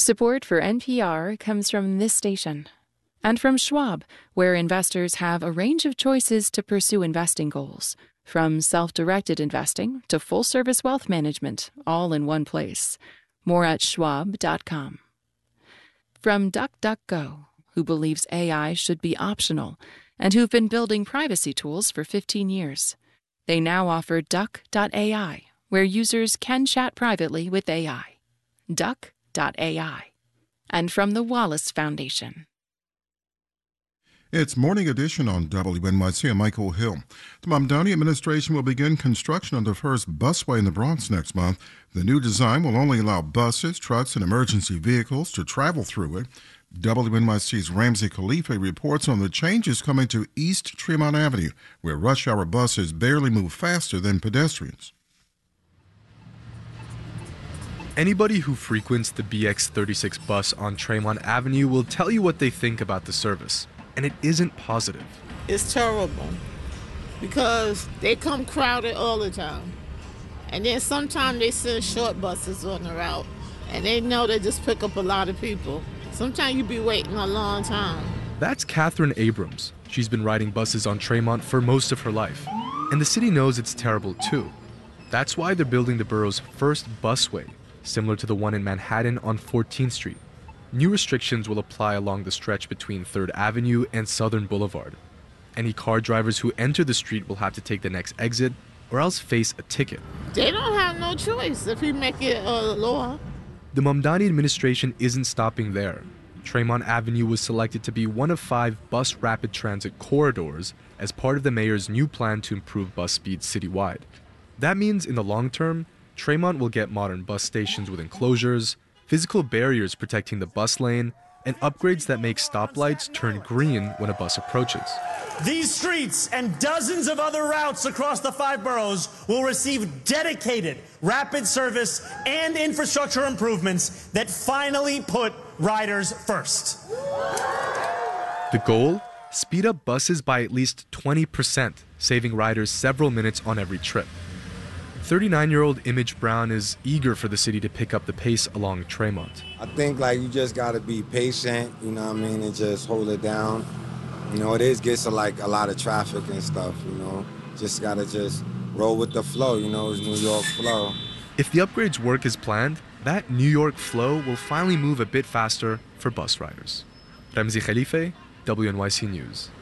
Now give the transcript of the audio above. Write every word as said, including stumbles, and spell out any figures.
Support for N P R comes from this station and from Schwab, where investors have a range of choices to pursue investing goals, from self-directed investing to full-service wealth management, all in one place. More at schwab dot com. From DuckDuckGo, who believes A I should be optional and who've been building privacy tools for fifteen years. They now offer duck dot A I, where users can chat privately with A I. duck dot A I. And from the Wallace Foundation. It's Morning Edition on W N Y C. I'm Michael Hill. The Mamdani administration will begin construction on the first busway in the Bronx next month. The new design will only allow buses, trucks, and emergency vehicles to travel through it. W N Y C's Ramsey Khalifa reports on the changes coming to East Tremont Avenue, where rush hour buses barely move faster than pedestrians. Anybody who frequents the B X thirty-six bus on Tremont Avenue will tell you what they think about the service, and it isn't positive. It's terrible because they come crowded all the time. And then sometimes they send short buses on the route, and they know they just pick up a lot of people. Sometimes you be waiting a long time. That's Catherine Abrams. She's been riding buses on Tremont for most of her life, and the city knows it's terrible too. That's why they're building the borough's first busway, similar to the one in Manhattan on fourteenth street. New restrictions will apply along the stretch between third Avenue and Southern Boulevard. Any car drivers who enter the street will have to take the next exit or else face a ticket. They don't have no choice if we make it a law. The Mamdani administration isn't stopping there. Tremont Avenue was selected to be one of five bus rapid transit corridors as part of the mayor's new plan to improve bus speeds citywide. That means in the long term, Tremont will get modern bus stations with enclosures, physical barriers protecting the bus lane, and upgrades that make stoplights turn green when a bus approaches. These streets and dozens of other routes across the five boroughs will receive dedicated rapid service and infrastructure improvements that finally put riders first. The goal? Speed up buses by at least twenty percent, saving riders several minutes on every trip. thirty-nine-year-old Image Brown is eager for the city to pick up the pace along Tremont. I think like you just got to be patient, you know what I mean, and just hold it down. You know, it is gets a, like a lot of traffic and stuff, you know. Just got to just roll with the flow, you know, it's New York flow. If the upgrades work as planned, that New York flow will finally move a bit faster for bus riders. Ramsey Khalifa, W N Y C News.